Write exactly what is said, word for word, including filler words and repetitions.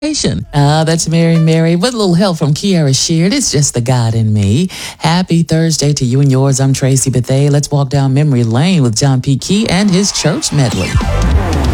Ah, that's Mary Mary. With a little help from Kiara Sheard. It's just the God in me. Happy Thursday to you and yours. I'm Tracy Bethay. Let's walk down memory lane with John P. Key and his church medley.